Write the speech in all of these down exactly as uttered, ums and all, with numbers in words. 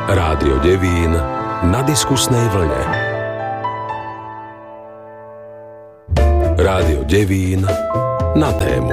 Rádio Devín na diskusnej vlne. Rádio Devín na tému.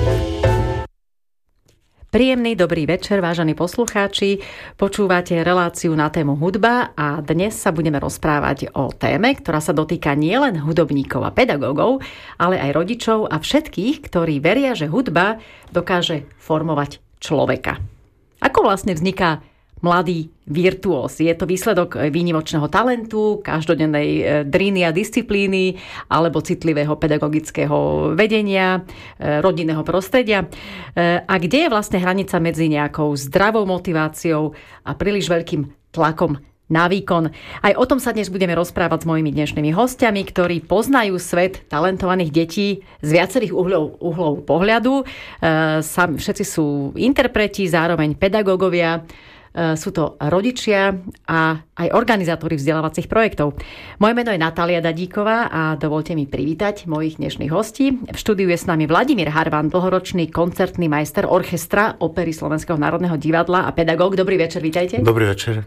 Príjemný dobrý večer, vážení poslucháči. Počúvate reláciu na tému hudba a dnes sa budeme rozprávať o téme, ktorá sa dotýka nielen hudobníkov a pedagógov, ale aj rodičov a všetkých, ktorí veria, že hudba dokáže formovať človeka. Ako vlastne vzniká mladý virtuós? Je to výsledok výnimočného talentu, každodennej driny a disciplíny alebo citlivého pedagogického vedenia, rodinného prostredia? A kde je vlastne hranica medzi nejakou zdravou motiváciou a príliš veľkým tlakom na výkon? Aj o tom sa dnes budeme rozprávať s mojimi dnešnými hostiami, ktorí poznajú svet talentovaných detí z viacerých uhlov, uhlov pohľadu. Sami všetci sú interpreti, zároveň pedagógovia. Sú to rodičia a aj organizátori vzdelávacích projektov. Moje meno je Natália Dadíková a dovolte mi privítať mojich dnešných hostí. V štúdiu je s nami Vladimír Harvan, dlhoročný koncertný majster orchestra Opery Slovenského národného divadla a pedagóg. Dobrý večer, vítajte. Dobrý večer.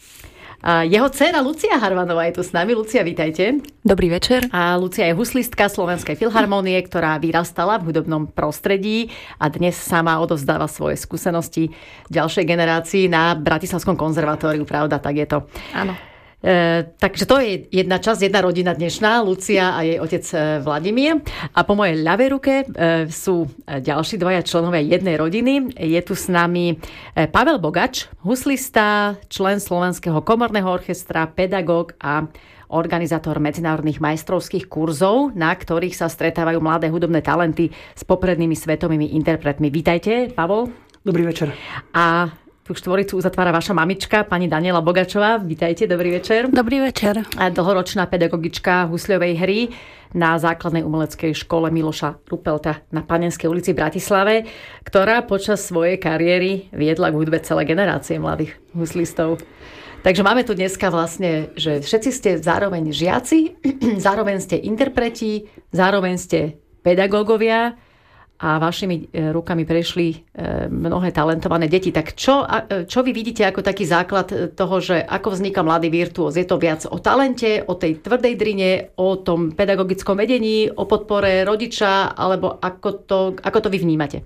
A jeho dcéra Lucia Harvanová je tu s nami. Lucia, vítajte. Dobrý večer. A Lucia je huslistka Slovenskej filharmónie, ktorá vyrastala v hudobnom prostredí a dnes sama odovzdáva svoje skúsenosti ďalšej generácii na Bratislavskom konzervatóriu, pravda? Tak je to. Áno. E, takže to je jedna časť, jedna rodina dnešná, Lucia a jej otec Vladimír. A po mojej ľavej ruke e, sú ďalší dvaja členovia jednej rodiny. Je tu s nami Pavel Bogač, huslista, člen Slovenského komorného orchestra, pedagóg a organizátor medzinárodných majstrovských kurzov, na ktorých sa stretávajú mladé hudobné talenty s poprednými svetovými interpretmi. Vítajte, Pavel. Dobrý večer. A tú štvoricu uzatvára vaša mamička, pani Daniela Bogačová. Vítajte, dobrý večer. Dobrý večer. A dlhoročná pedagogička husľovej hry na základnej umeleckej škole Miloša Rupelta na Panenskej ulici v Bratislave, ktorá počas svojej kariéry viedla k hudbe celé generácie mladých huslistov. Takže máme tu dneska vlastne, že všetci ste zároveň žiaci, zároveň ste interpreti, zároveň ste pedagógovia a vašimi rukami prešli mnohé talentované deti. Tak čo, čo vy vidíte ako taký základ toho, že ako vzniká mladý virtuós? Je to viac o talente, o tej tvrdej drine, o tom pedagogickom vedení, o podpore rodiča, alebo ako to, ako to vy vnímate?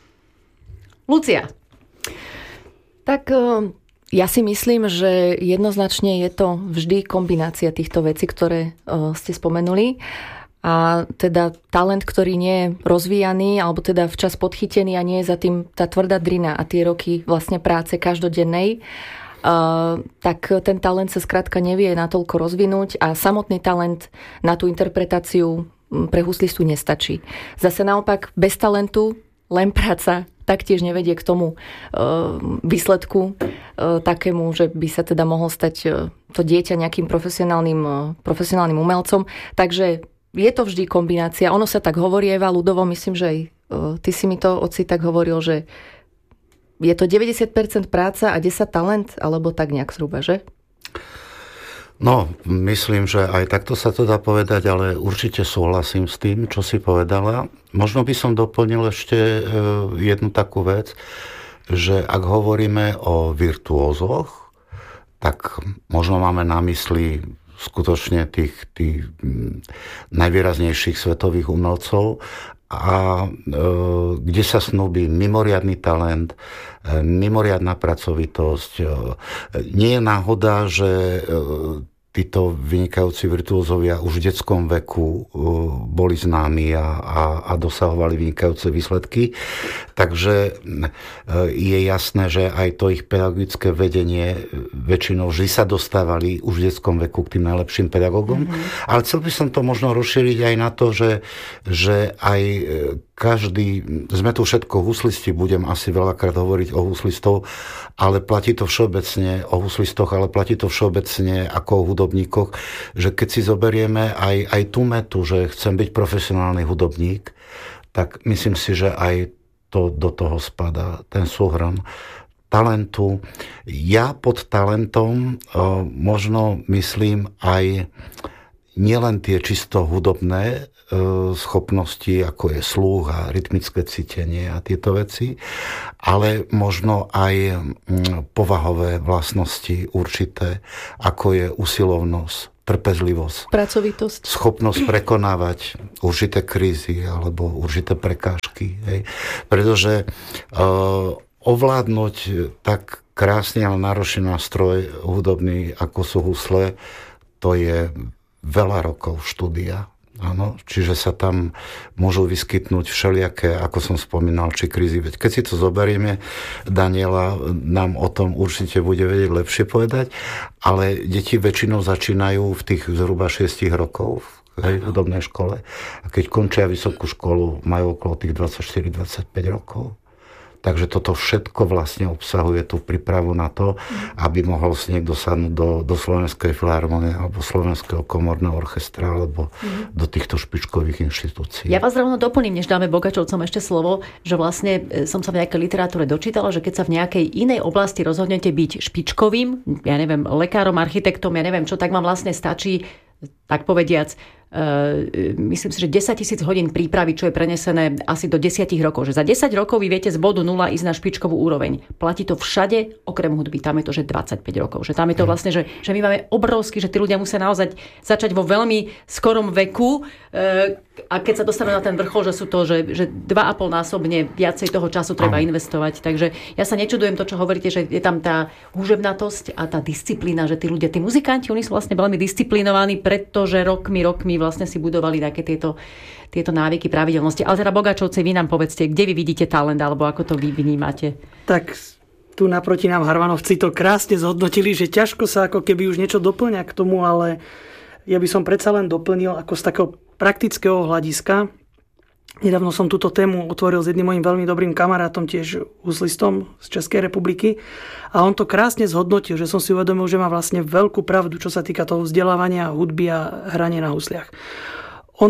Lucia. Tak ja si myslím, že jednoznačne je to vždy kombinácia týchto vecí, ktoré ste spomenuli. A teda talent, ktorý nie je rozvíjaný, alebo teda včas podchytený a nie je za tým tá tvrdá drina a tie roky vlastne práce každodennej, uh, tak ten talent sa skrátka nevie natoľko rozvinúť a samotný talent na tú interpretáciu pre huslistu nestačí. Zase naopak, bez talentu len práca taktiež nevedie k tomu uh, výsledku uh, takému, že by sa teda mohol stať uh, to dieťa nejakým profesionálnym, uh, profesionálnym umelcom. Takže je to vždy kombinácia. Ono sa tak hovorí, Eva ľudovo, myslím, že aj ty si mi to, oci, tak hovoril, že je to deväťdesiat percent práca a desať talent, alebo tak nejak zhruba, že? No, myslím, že aj takto sa to dá povedať, ale určite súhlasím s tým, čo si povedala. Možno by som doplnil ešte jednu takú vec, že ak hovoríme o virtuózoch, tak možno máme na mysli skutočne tých, tých najvýraznejších svetových umelcov a e, kde sa snúbi mimoriadny talent, e, mimoriadna pracovitosť. E, nie je náhoda, že e, títo vynikajúci virtuózovia už v detskom veku uh, boli známi a, a, a dosahovali vynikajúce výsledky. Takže uh, je jasné, že aj to ich pedagogické vedenie väčšinou vždy sa dostávali už v detskom veku k tým najlepším pedagógom. Mm-hmm. Ale chcel by som to možno rozšíriť aj na to, že, že aj každý, sme tu všetko huslisti, budem asi veľakrát hovoriť o huslistov, ale platí to všeobecne o huslistoch, ale platí to všeobecne ako o hudobníkoch, že keď si zoberieme aj, aj tú metu, že chcem byť profesionálny hudobník, tak myslím si, že aj to do toho spadá, ten súhrn talentu. Ja pod talentom možno myslím aj nielen tie čisto hudobné schopnosti, ako je sluch a rytmické cítenie a tieto veci, ale možno aj povahové vlastnosti určité, ako je usilovnosť, trpezlivosť, pracovitosť, schopnosť prekonávať určité krízy alebo určité prekážky. Hej. Pretože uh, ovládnuť tak krásny, ale náročný nástroj hudobný, ako sú husle, to je veľa rokov štúdia. Áno, čiže sa tam môžu vyskytnúť všelijaké, ako som spomínal, či krízy. Veď keď si to zoberieme, Daniela nám o tom určite bude vedieť lepšie povedať, ale deti väčšinou začínajú v tých zhruba šiestich rokov v hudobnej škole a keď končia vysokú školu, majú okolo tých dvadsaťštyri dvadsaťpäť rokov. Takže toto všetko vlastne obsahuje tú prípravu na to, aby mohol si niekto sadnúť do, do Slovenskej filharmonie alebo Slovenského komorného orchestra alebo mm. do týchto špičkových inštitúcií. Ja vás rovno doplním, než dáme Bogačovcom ešte slovo, že vlastne som sa v nejakej literatúre dočítala, že keď sa v nejakej inej oblasti rozhodnete byť špičkovým, ja neviem, lekárom, architektom, ja neviem čo, tak vám vlastne stačí, tak povediac, Uh, myslím si, že desaťtisíc hodín prípravy, čo je prenesené asi do desať rokov. Že za desať rokov vy viete z bodu nula ísť na špičkovú úroveň. Platí to všade, okrem hudby. Tam je to, že dvadsaťpäť rokov. Že tam je to vlastne, že, že my máme obrovský, že tí ľudia musia naozaj začať vo veľmi skorom veku uh, a keď sa dostanú na ten vrchol, že sú to, že, že dva a pol násobne viacej toho času treba investovať. Takže ja sa nečudujem to, čo hovoríte, že je tam tá húževnatosť a tá disciplína, že tí ľudia, tí muzikanti, oni sú vlastne veľmi disciplinovaní, pretože rokmi, rokmi vlastne si budovali také tieto, tieto návyky, pravidelnosti. Ale teda Bogačovci, vy nám povedzte, kde vy vidíte talent, alebo ako to vy vnímate? Tak tu naproti nám Harvanovci to krásne zhodnotili, že ťažko sa ako keby už niečo doplňa k tomu, ale ja by som predsa len doplnil ako z takého praktického hľadiska. Nedávno som túto tému otvoril s jedným mojím veľmi dobrým kamarátom, tiež huslistom z Českej republiky. A on to krásne zhodnotil, že som si uvedomil, že má vlastne veľkú pravdu, čo sa týka toho vzdelávania, hudby a hrania na husliach. On,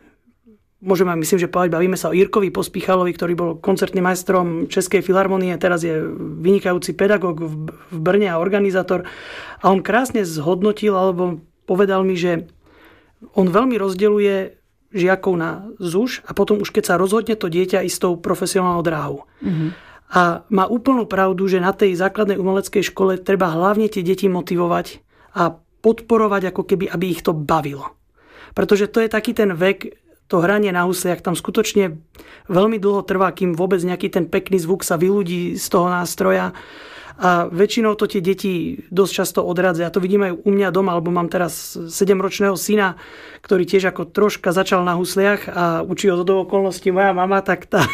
môžeme, myslím, že povedať, bavíme sa o Jirkovi Pospíchalovi, ktorý bol koncertným majstrom Českej filharmonie, teraz je vynikajúci pedagóg v Brne a organizátor. A on krásne zhodnotil, alebo povedal mi, že on veľmi rozdeľuje žiakov na ZUŠ a potom už keď sa rozhodne to dieťa ísť tou profesionálnou dráhou. Mm-hmm. A má úplnú pravdu, že na tej základnej umeleckej škole treba hlavne tie deti motivovať a podporovať ako keby, aby ich to bavilo. Pretože to je taký ten vek, to hranie na husliach, tam skutočne veľmi dlho trvá, kým vôbec nejaký ten pekný zvuk sa vyľudí z toho nástroja. A väčšinou to tie deti dosť často odradza. Ja to vidím aj u mňa doma, alebo mám teraz sedemročného syna, ktorý tiež ako troška začal na husliach a učí ho do okolností moja mama, tak tá...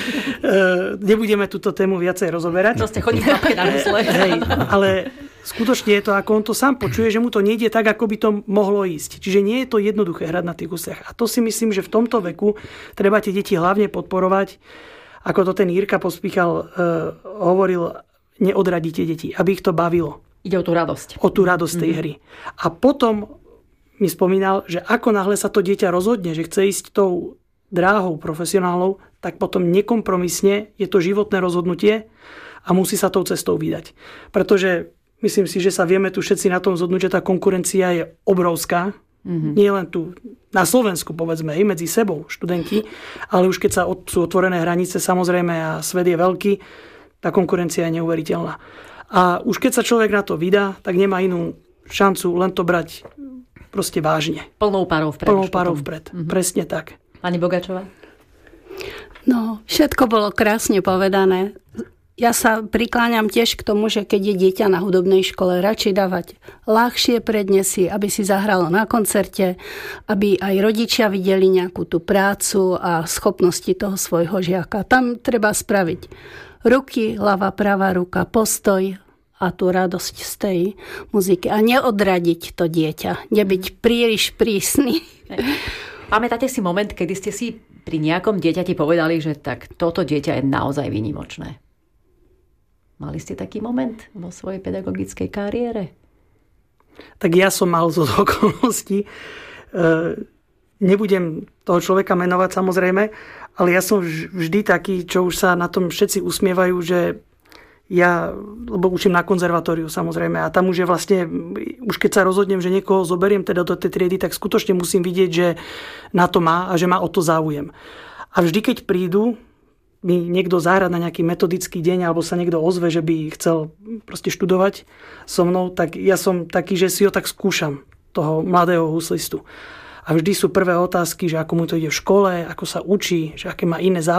nebudeme túto tému viacej rozoberať. To ste chodí na husle. Hej, ale skutočne je to, ako on to sám počuje, že mu to nejde tak, ako by to mohlo ísť. Čiže nie je to jednoduché hrať na tých husliach. A to si myslím, že v tomto veku treba tie deti hlavne podporovať. Ako to ten Jirka Pospíchal uh, hovoril, neodradíte deti, aby ich to bavilo. Ide o tú radosť. O tú radosť tej mm-hmm. hry. A potom mi spomínal, že ako náhle sa to dieťa rozhodne, že chce ísť tou dráhou profesionálnou, tak potom nekompromisne je to životné rozhodnutie a musí sa tou cestou vydať. Pretože myslím si, že sa vieme tu všetci na tom zhodnúť, že tá konkurencia je obrovská. Mm-hmm. Nie len tu na Slovensku, povedzme, aj medzi sebou študenti, ale už keď sa od, sú otvorené hranice, samozrejme, a svet je veľký, tá konkurencia je neuveriteľná. A už keď sa človek na to vydá, tak nemá inú šancu len to brať proste vážne. Plnou párou vpred. Plnou párou vpred. Mm-hmm. Presne tak. Pani Bogačová? No, všetko bolo krásne povedané. Ja sa prikláňam tiež k tomu, že keď je dieťa na hudobnej škole, radšej dávať ľahšie prednesy, aby si zahralo na koncerte, aby aj rodičia videli nejakú tú prácu a schopnosti toho svojho žiaka. Tam treba spraviť ruky, ľava, pravá ruka, postoj a tú radosť z tej muziky. A neodradiť to dieťa. Nebyť príliš prísny. Pamätáte si moment, kedy ste si pri nejakom dieťati povedali, že tak toto dieťa je naozaj výnimočné? Mali ste taký moment vo svojej pedagogickej kariére? Tak ja som mal zo okolností. Nebudem toho človeka menovať samozrejme, ale ja som vždy taký, čo už sa na tom všetci usmievajú, že ja, lebo učím na konzervatóriu samozrejme a tam už je vlastne, už keď sa rozhodnem, že niekoho zoberiem teda do tej triedy, tak skutočne musím vidieť, že na to má a že má o to záujem. A vždy, keď prídu, mi niekto zahrať na nejaký metodický deň alebo sa niekto ozve, že by chcel proste študovať so mnou, tak ja som taký, že si ho tak skúšam, toho mladého huslistu. A vždy sú prvé otázky, že ako mu to ide v škole, ako sa učí, že aké má iné záujmy.